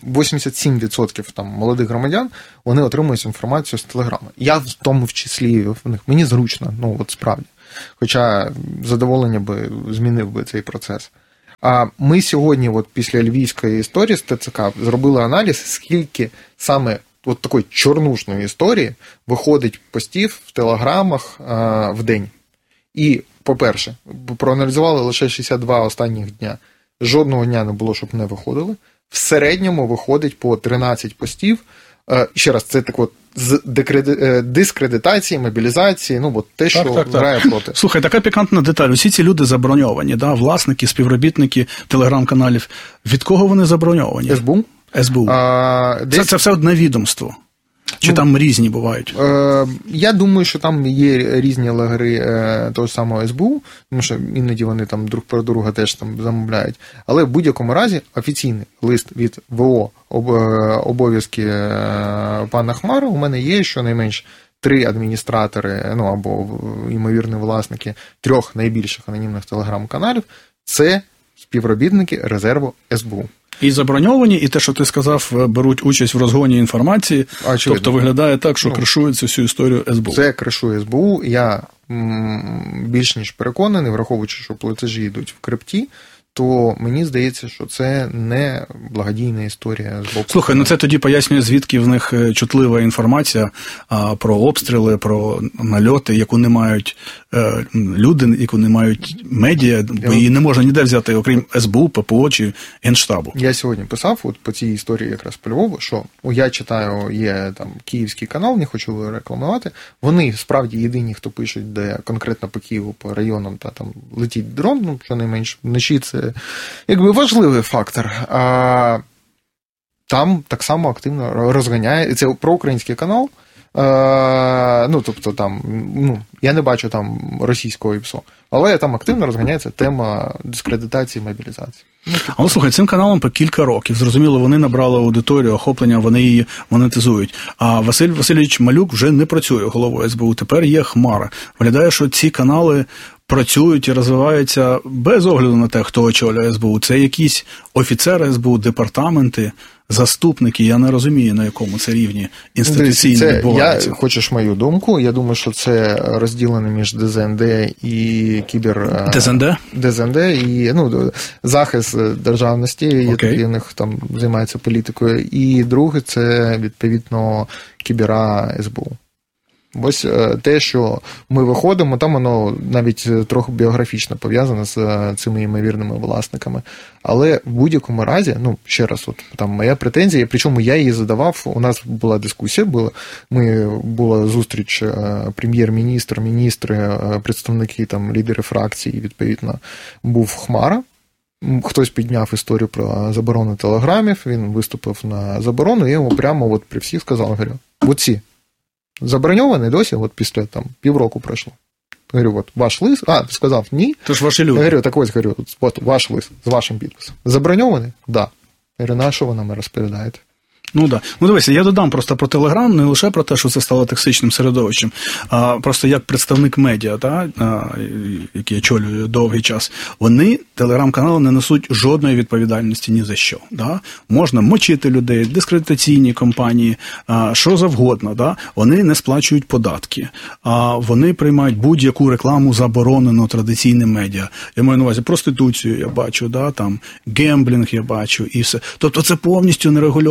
87% там молодих громадян, вони отримують інформацію з Телеграма. Я в тому числі в них. Мені зручно, от справді. Хоча задоволення би змінив би цей процес. А ми сьогодні, після львівської історії з ТЦК, зробили аналіз, скільки саме такої чорнушної історії виходить постів в телеграмах в день. І, по-перше, проаналізували лише 62 останніх дня. Жодного дня не було, щоб не виходили. В середньому виходить по 13 постів. Ще раз, це так з дискредитації, мобілізації, те, що грає проти. Слухай, така пікантна деталь. Усі ці люди заброньовані, да? Власники, співробітники телеграм-каналів. Від кого вони заброньовані? СБУ. Це все одне відомство. Чи там різні бувають? Я думаю, що там є різні лагери того самого СБУ, тому що іноді вони там друг про друга теж там замовляють. Але в будь-якому разі офіційний лист від ВО обов'язки пана Хмара у мене є щонайменш 3 адміністратори, або ймовірні власники 3 найбільших анонімних телеграм-каналів – це співробітники резерву СБУ. І заброньовані, і те, що ти сказав, беруть участь в розгоні інформації. Очевидно. Тобто виглядає так, що кришується всю історію СБУ. Це кришує СБУ. Я більш ніж переконаний, враховуючи, що платежі йдуть в крипті, то мені здається, що це не благодійна історія з боку. Слухай, це тоді пояснює, звідки в них чутлива інформація про обстріли, про нальоти, яку не мають люди, яку не мають медіа, бо її не можна ніде взяти, окрім СБУ, ППО чи Генштабу. Я сьогодні писав по цій історії якраз по Львову, що я читаю, є там київський канал, не хочу рекламувати, вони справді єдині, хто пишуть, де конкретно по Києву, по районам, та там летить дрон, щонайменш вночі це важливий фактор. Там так само активно розганяє. Це проукраїнський канал. Тобто там, я не бачу там російського ІПСО, але там активно розганяється тема дискредитації, мобілізації. Але, слухай, цим каналом по кілька років. Зрозуміло, вони набрали аудиторію, охоплення, вони її монетизують. А Василь Васильович Малюк вже не працює головою СБУ, тепер є Хмара. Виглядає, що ці канали працюють і розвиваються без огляду на те, хто очолює СБУ. Це якісь офіцери СБУ, департаменти, заступники. Я не розумію, на якому це рівні інституційно відбувається. Хочеш мою думку? Я думаю, що це розділено між ДЗНД і кібер... ДЗНД і захист державності, які в них там займаються політикою. І друге, це, відповідно, кібера СБУ. Ось те, що ми виходимо, там воно навіть трохи біографічно пов'язане з цими ймовірними власниками. Але в будь-якому разі, ще раз, там моя претензія, причому я її задавав, у нас була дискусія, була зустріч прем'єр-міністр, міністри, представники, там, лідери фракцій, відповідно, був Хмара. Хтось підняв історію про заборону телеграмів, він виступив на заборону, і йому прямо при всіх сказав, говорю, оці заброньований досі, після півроку пройшло. Говорю, ваш лист, ти сказав ні. Тож ваші люди. Я говорю, ваш лист з вашим підписом. Заброньований? Да. Я говорю, на що ви нам розповідаєте? Да. Дивися, я додам просто про Телеграм, не лише про те, що це стало токсичним середовищем, а просто як представник медіа, який очолює довгий час, вони, телеграм-канали, не несуть жодної відповідальності ні за що. Да? Можна мочити людей, дискредитаційні компанії, що завгодно. Да? Вони не сплачують податки, вони приймають будь-яку рекламу, заборонену традиційним медіа. Я маю на увазі проституцію, я бачу, там, гемблінг я бачу і все. Тобто це повністю нерегульоване середовище.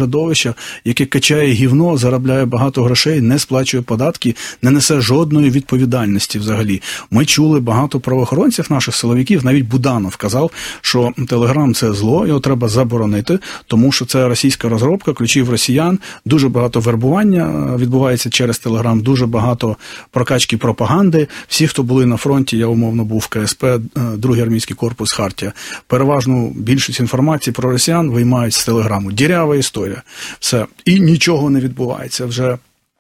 середовище, яке качає гівно, заробляє багато грошей, не сплачує податки, не несе жодної відповідальності взагалі. Ми чули багато правоохоронців, наших силовиків, навіть Буданов казав, що Телеграм – це зло, його треба заборонити, тому що це російська розробка, ключів росіян, дуже багато вербування відбувається через Телеграм, дуже багато прокачки пропаганди. Всі, хто були на фронті, я умовно був в КСП, Другий армійський корпус, Хартія, переважну більшість інформації про росіян виймають з Телеграму. Дірява історія. Все. І нічого не відбувається. Вже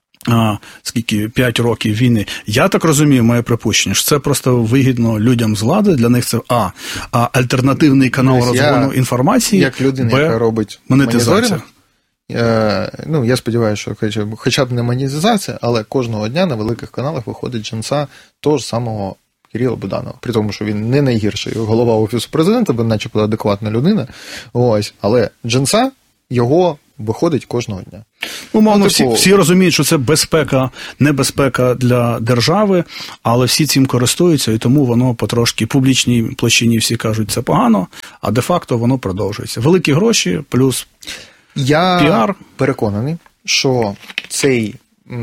5 років війни. Я так розумію, моє припущення, що це просто вигідно людям з влади, для них це альтернативний канал розгону інформації, як людина, яка робить монетизація. Я сподіваюся, що хоча б не монетизація, але кожного дня на великих каналах виходить джинса того ж самого Кирила Буданова. При тому, що він не найгірший голова Офісу Президента, бо начебто адекватна людина. Але джинса його виходить кожного дня. Умовно, всі розуміють, що це небезпека для держави, але всі цим користуються, і тому воно потрошки, публічній площині всі кажуть, це погано, а де-факто воно продовжується. Великі гроші плюс піар. Я переконаний, що цей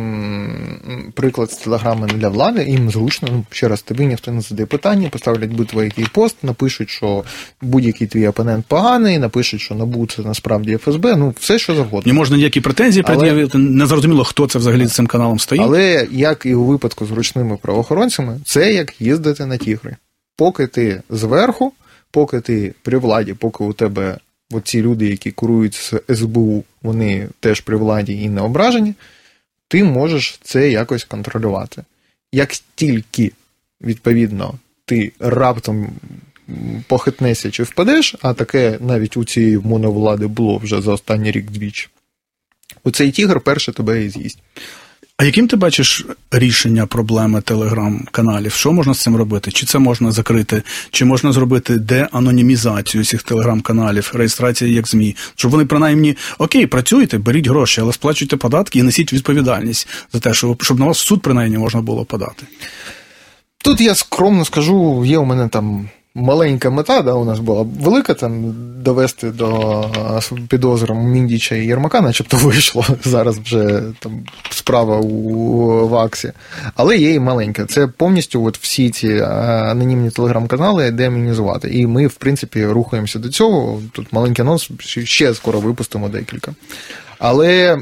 приклад з Телеграми для влади, їм зручно, ще раз, тобі ніхто не задає питання, поставлять будь-який пост, напишуть, що будь-який твій опонент поганий, напишуть, що НАБУ це насправді ФСБ, все, що завгодно. Не можна ніякі претензії пред'явити, не зрозуміло, хто це взагалі з цим каналом стоїть. Але, як і у випадку з ручними правоохоронцями, це як їздити на тігри. Поки ти зверху, поки ти при владі, поки у тебе ці люди, які курують з СБУ, вони теж при владі і не ображені, ти можеш це якось контролювати. Як тільки, відповідно, ти раптом похитнешся чи впадеш, а таке навіть у цієї моновлади було вже за останній рік двічі, оцей тігр перше тебе і з'їсть. А яким ти бачиш рішення проблеми телеграм-каналів? Що можна з цим робити? Чи це можна закрити? Чи можна зробити деанонімізацію цих телеграм-каналів, реєстрацію як ЗМІ? Щоб вони принаймні, окей, працюйте, беріть гроші, але сплачуйте податки і несіть відповідальність за те, щоб на вас в суд принаймні можна було подати. Тут я скромно скажу, є у мене там маленька мета, у нас була велика, там довести до підозри Міндіча і Єрмака, начебто вийшло, зараз вже там справа у ВАКСі, але є і маленька. Це повністю всі ці анонімні телеграм-канали демонізувати. І ми, в принципі, рухаємося до цього. Тут маленький анонс, ще скоро випустимо декілька. Але,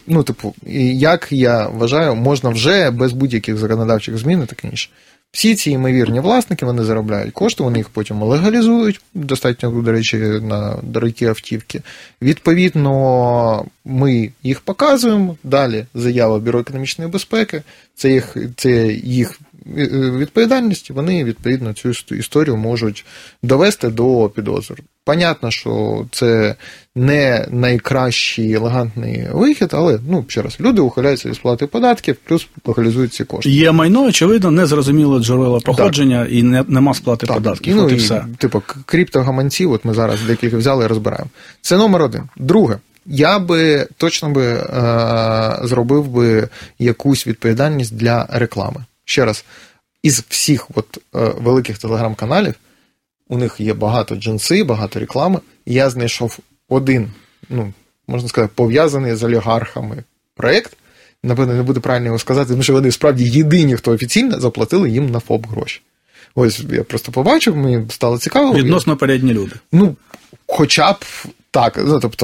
як я вважаю, можна вже без будь-яких законодавчих змін і таке інше. Всі ці ймовірні власники, вони заробляють кошти, вони їх потім легалізують, достатньо, до речі, на дорогі автівки. Відповідно, ми їх показуємо, далі заява Бюро економічної безпеки, це їх відповідальність, вони, відповідно, цю історію можуть довести до підозр. Понятно, що це не найкращий елегантний вихід, але, ще раз, люди ухиляються від сплати податків, плюс легалізують ці кошти. Є майно, очевидно, незрозуміло джерела походження, і нема сплати податків. І все. Криптогаманці, ми зараз декілька взяли і розбираємо. Це номер один. Друге. Я би точно зробив би якусь відповідальність для реклами. Ще раз, із всіх великих телеграм-каналів у них є багато джинси, багато реклами. Я знайшов один, можна сказати, пов'язаний з олігархами проєкт. Напевно, не буде правильно його сказати, тому що вони справді єдині, хто офіційно заплатили їм на ФОП гроші. Ось я просто побачив, мені стало цікаво. Відносно порядні люди. Хоча б так.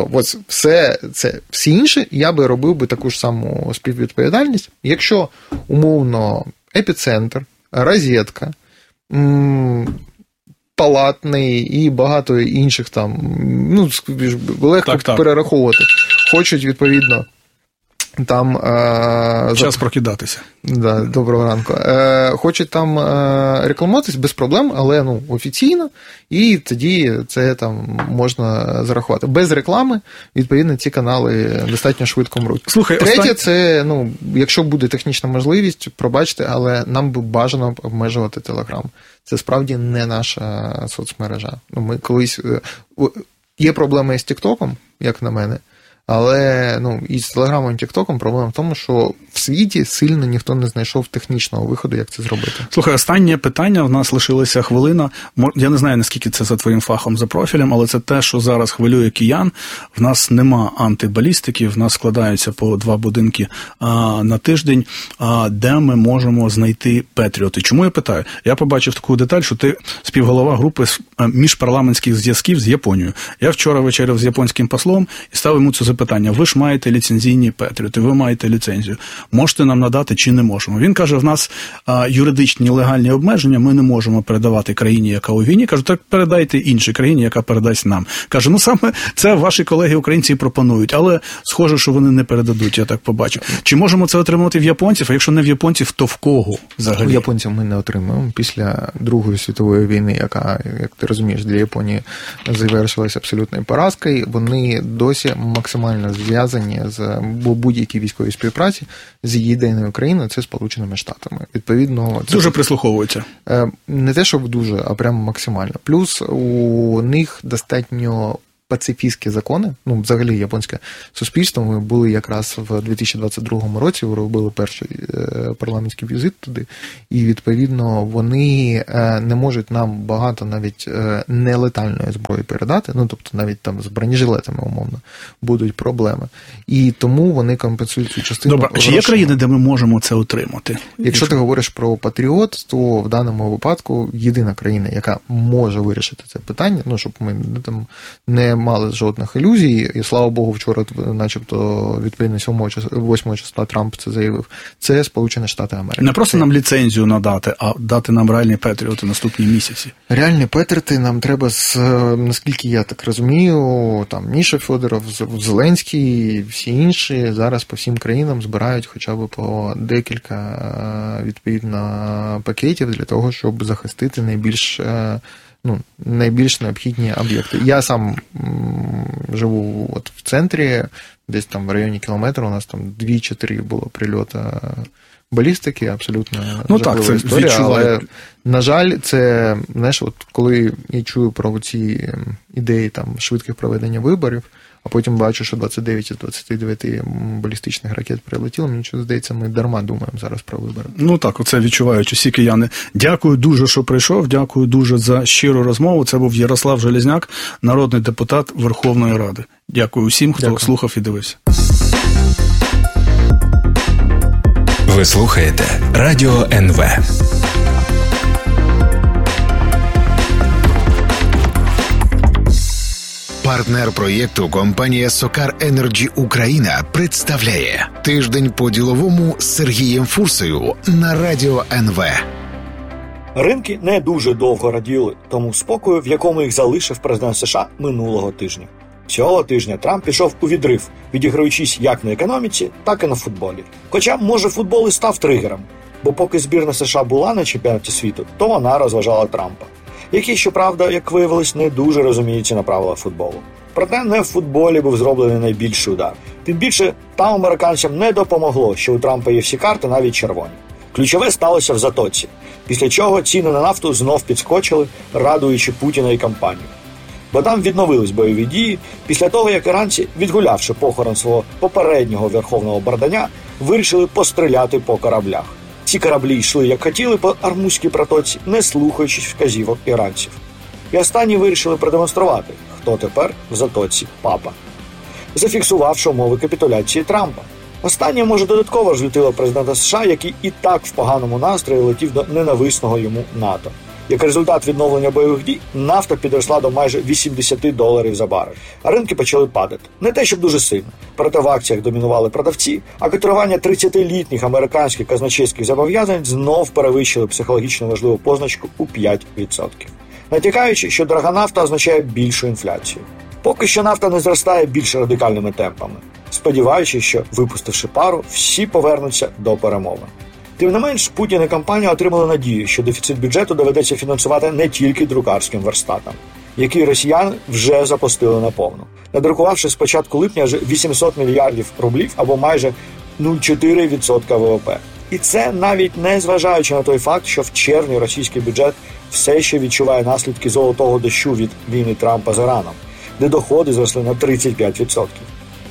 Всі інші, я би робив би таку ж саму співвідповідальність. Якщо, умовно, епіцентр, розетка, Палатний і багато інших там, легко перераховувати, хочуть, відповідно, там... Час прокидатися. Да, доброго ранку. Хочуть там рекламуватись без проблем, але офіційно, і тоді це там можна зарахувати. Без реклами, відповідно, ці канали достатньо швидко мруть. Третє, це, якщо буде технічна можливість, пробачте, але нам би бажано обмежувати Телеграм. Це справді не наша соцмережа. Ми колись... Є проблеми з Тіктоком, як на мене, Але і з Телеграмом і Тіктоком проблема в тому, що в світі сильно ніхто не знайшов технічного виходу, як це зробити. Слухай, останнє питання, в нас лишилася хвилина. Я не знаю, наскільки це за твоїм фахом, за профілем, але це те, що зараз хвилює киян. В нас нема антибалістики, в нас складаються по 2 будинки на тиждень, де ми можемо знайти Петріоти. Чому я питаю? Я побачив таку деталь, що ти співголова групи міжпарламентських зв'язків з Японією. Я вчора вечеряв з японським послом і ставив йому це запитання. Ви ж маєте ліцензійні Петріоти, ви маєте ліцензію. Можете нам надати чи не можемо? Він каже, в нас юридичні легальні обмеження, ми не можемо передавати країні, яка у війні. Кажу, так передайте іншій країні, яка передасть нам. Каже, саме це ваші колеги-українці пропонують, але схоже, що вони не передадуть, я так побачив. Чи можемо це отримати в японців, а якщо не в японців, то в кого взагалі? У японців ми не отримаємо. Після Другої світової війни, яка, як ти розумієш, для Японії завершилася абсолютною поразкою, вони досі максимально зв'язані з будь-якій військовій співпраці з єдиною країною, це Сполученими Штатами. Відповідно, це дуже прислуховується. Не те, щоб дуже, а прямо максимально. Плюс у них достатньо пацифістські закони, взагалі японське суспільство, ми були якраз в 2022 році, робили перший парламентський візит туди, і, відповідно, вони не можуть нам багато навіть нелетальної зброї передати, тобто навіть там з бронежилетами, умовно, будуть проблеми. І тому вони компенсують цю частину. Добре, а чи є країни, де ми можемо це отримати? Якщо ти говориш про Патріот, то в даному випадку єдина країна, яка може вирішити це питання, щоб ми там не мали жодних ілюзій, і, слава Богу, вчора, начебто, відповідно 8 числа Трамп це заявив, це Сполучені Штати Америки. Не просто нам ліцензію надати, а дати нам реальні Петріоти наступні місяці. Реальні Петріоти нам треба, наскільки я так розумію, там Міша Федоров, Зеленський, всі інші зараз по всім країнам збирають хоча б по декілька, відповідно, пакетів для того, щоб захистити найбільш необхідні об'єкти. Я сам живу в центрі, десь там в районі кілометра, у нас там 2 чи 3 було прильоти балістики, абсолютно жахлива історія, відчуваю. Але, на жаль, це, коли я чую про ці ідеї там швидких проведення виборів, а потім бачу, що 29 із 29 балістичних ракет прилетіло, мені здається, ми дарма думаємо зараз про вибори. Так, оце відчувають усі кияни. Дякую дуже, що прийшов, дякую дуже за щиру розмову. Це був Ярослав Железняк, народний депутат Верховної Ради. Дякую усім, хто слухав і дивився. Ви слухаєте Радіо НВ. Партнер проєкту компанія Сокар Енерджі Україна представляє «Тиждень по-діловому» з Сергієм Фурсою на Радіо НВ. Ринки не дуже довго раділи тому спокою, в якому їх залишив президент США минулого тижня. Цього тижня Трамп пішов у відрив, відіграючись як на економіці, так і на футболі. Хоча, може, футбол і став тригером, бо поки збірна США була на чемпіонаті світу, то вона розважала Трампа, який, щоправда, як виявилось, не дуже розуміється на правилах футболу. Проте не в футболі був зроблений найбільший удар. Тим більше, там американцям не допомогло, що у Трампа є всі карти, навіть червоні. Ключове сталося в Затоці, після чого ціни на нафту знов підскочили, радуючи Путіна і кампанію. Бо там відновились бойові дії після того, як іранці, відгулявши похорон свого попереднього верховного бардання, вирішили постріляти по кораблях. Ці кораблі йшли, як хотіли, по Ормузькій протоці, не слухаючись вказівок іранців. І останні вирішили продемонструвати, хто тепер в Затоці папа, зафіксувавши умови капітуляції Трампа. Останнє, може, додатково розлютило президента США, який і так в поганому настрої летів до ненависного йому НАТО. Як результат відновлення бойових дій, нафта підросла до майже $80 за барель, а ринки почали падати. Не те, щоб дуже сильно. Проте в акціях домінували продавці, а котирування 30-літніх американських казначейських зобов'язань знов перевищили психологічно важливу позначку у 5%. Натякаючи, що дорога нафта означає більшу інфляцію. Поки що нафта не зростає більш радикальними темпами, сподіваючись, що, випустивши пару, всі повернуться до перемовин. Тим не менш, Путін і компанія отримали надію, що дефіцит бюджету доведеться фінансувати не тільки друкарським верстатам, які росіяни вже запустили наповну, надрукувавши з початку липня аж 800 мільярдів рублів або майже 0,4% ВВП. І це навіть не зважаючи на той факт, що в червні російський бюджет все ще відчуває наслідки золотого дощу від війни Трампа з Іраном, де доходи зросли на 35%.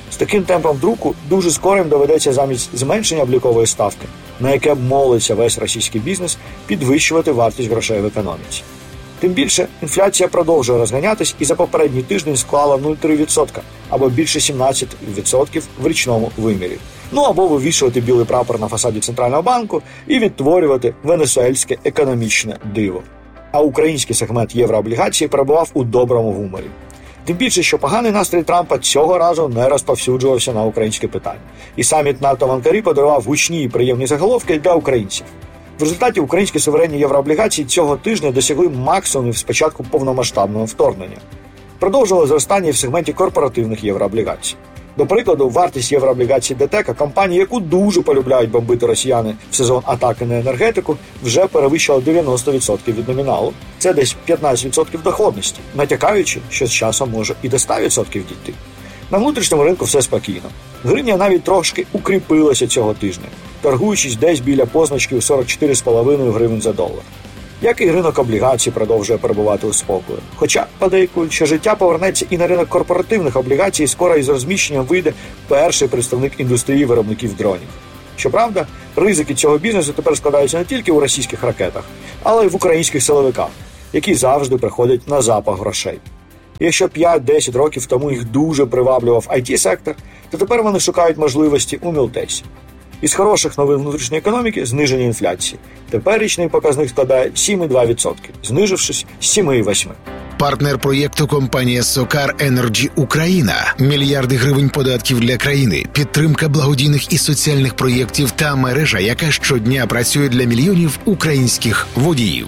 З таким темпом друку дуже скоро їм доведеться замість зменшення облікової ставки, на яке молиться весь російський бізнес, підвищувати вартість грошей в економіці. Тим більше, інфляція продовжує розганятись і за попередній тиждень склала 0,3%, або більше 17% в річному вимірі. Або вивішувати білий прапор на фасаді Центрального банку і відтворювати венесуельське економічне диво. А український сегмент єврооблігацій перебував у доброму гуморі. Тим більше, що поганий настрій Трампа цього разу не розповсюджувався на українське питання. І саміт НАТО в Анкарі подарував гучні і приємні заголовки для українців. В результаті українські суверенні єврооблігації цього тижня досягли максимумів з початку повномасштабного вторгнення. Продовжували зростання в сегменті корпоративних єврооблігацій. До прикладу, вартість єврооблігацій ДТЕКа, компанії, яку дуже полюбляють бомбити росіяни в сезон атаки на енергетику, вже перевищила 90% від номіналу. Це десь 15% доходності, натякаючи, що з часом може і до 100% дійти. На внутрішньому ринку все спокійно. Гривня навіть трошки укріпилася цього тижня, торгуючись десь біля позначки у 44,5 гривень за долар. Як і ринок облігацій продовжує перебувати у спокою. Хоча подейкують, що життя повернеться і на ринок корпоративних облігацій, скоро із розміщенням вийде перший представник індустрії виробників дронів. Щоправда, ризики цього бізнесу тепер складаються не тільки у російських ракетах, але й в українських силовиках, які завжди приходять на запах грошей. І якщо 5-10 років тому їх дуже приваблював IT-сектор, то тепер вони шукають можливості у мілтесі. Із хороших новин внутрішньої економіки – зниження інфляції. Тепер річний показник складає 7,2%, знижившись з 7,8%. Партнер проєкту – компанія Сокар Енерджі Україна. Мільярди гривень податків для країни, підтримка благодійних і соціальних проєктів та мережа, яка щодня працює для мільйонів українських водіїв.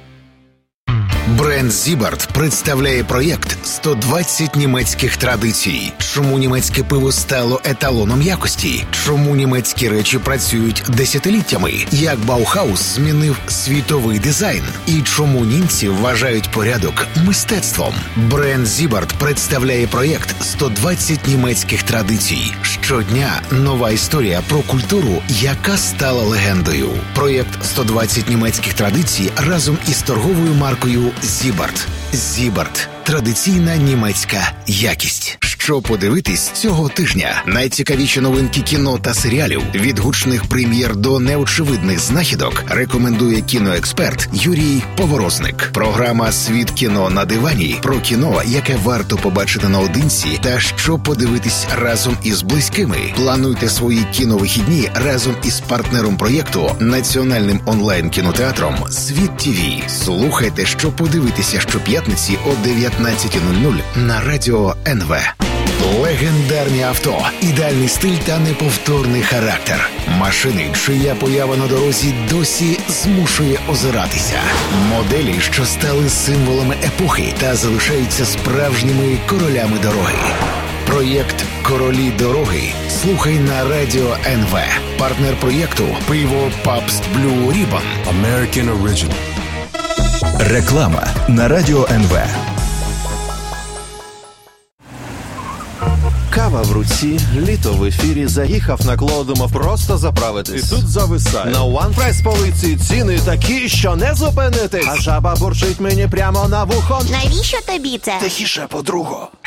Бренд Зібарт представляє проєкт «120 німецьких традицій». Чому німецьке пиво стало еталоном якості? Чому німецькі речі працюють десятиліттями? Як Баухаус змінив світовий дизайн? І чому німці вважають порядок мистецтвом? Бренд Зібарт представляє проєкт «120 німецьких традицій». Щодня нова історія про культуру, яка стала легендою. Проєкт «120 німецьких традицій» разом із торговою маркою Зібарт. Зібарт. Традиційна німецька якість. Що подивитись цього тижня? Найцікавіші новинки кіно та серіалів. Від гучних прем'єр до неочевидних знахідок рекомендує кіноексперт Юрій Поворозник. Програма «Світ кіно на дивані» про кіно, яке варто побачити наодинці та що подивитись разом із близькими. Плануйте свої кіновихідні разом із партнером проєкту, національним онлайн-кінотеатром «Світ ТВ». Слухайте, що подивитися щоп'ятниці о 19:00 на Радіо НВ. Легендарні авто, ідеальний стиль та неповторний характер. Машини, чия поява на дорозі досі змушує озиратися. Моделі, що стали символами епохи та залишаються справжніми королями дороги. Проєкт «Королі дороги» слухай на Радіо НВ. Партнер проєкту – пиво Pabst Blue Ribbon. American Original. Реклама на Радіо НВ. Кава в руці, літо в ефірі, заїхав на Кло, думав просто заправитись. І тут зависає. На OnePrice полиці ціни такі, що не зупинитись. А жаба бурчить мені прямо на вухо. Навіщо тобі це? Тихіше, подруго.